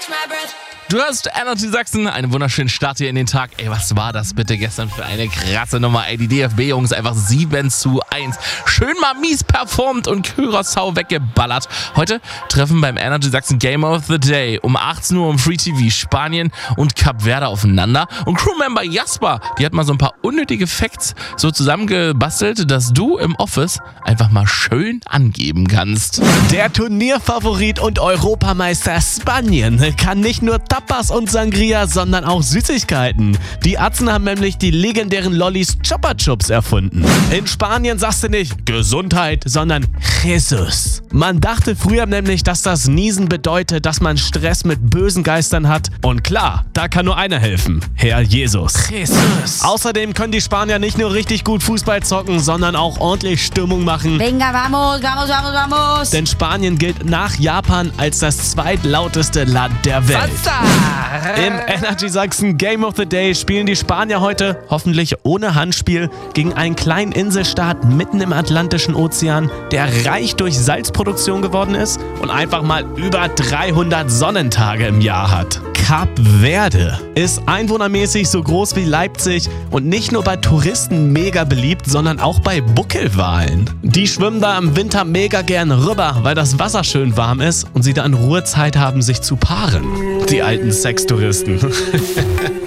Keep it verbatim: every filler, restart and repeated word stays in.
Du hörst Energy Sachsen, einen wunderschönen Start hier in den Tag. Ey, was war das bitte gestern für eine krasse Nummer? Ey, die D F B-Jungs einfach sieben zu eins. Schön mal mies performt und Curaçao weggeballert. Heute treffen beim Energy Sachsen Game of the Day um achtzehn Uhr im Free T V Spanien und Kap Verde aufeinander. Und Crewmember Jasper, die hat mal so ein paar unnötige Facts so zusammengebastelt, dass du im Office einfach mal schön angeben kannst. Der Turnierfavorit und Europameister Spanien kann nicht nur Tapas und Sangria, sondern auch Süßigkeiten. Die Atzen haben nämlich die legendären Lollis Chupa Chups erfunden. In Spanien sagst du nicht Gesundheit, sondern Jesus. Man dachte früher nämlich, dass das Niesen bedeutet, dass man Stress mit bösen Geistern hat. Und klar, da kann nur einer helfen. Herr Jesus. Jesus. Außerdem können die Spanier nicht nur richtig gut Fußball zocken, sondern auch ordentlich Stimmung machen. Venga, vamos, vamos, vamos, vamos. Denn Spanien gilt nach Japan als das zweitlauteste Land der Welt. Im Energy Sachsen Game of the Day spielen die Spanier heute, hoffentlich ohne Handspiel, gegen einen kleinen Inselstaat mitten im Atlantischen Ozean, der reich durch Salzproduktion geworden ist und einfach mal über dreihundert Sonnentage im Jahr hat. Kap Verde ist einwohnermäßig so groß wie Leipzig und nicht nur bei Touristen mega beliebt, sondern auch bei Buckelwalen. Die schwimmen da im Winter mega gern rüber, weil das Wasser schön warm ist und sie dann Ruhezeit haben, sich zu paaren. Die alten Sextouristen.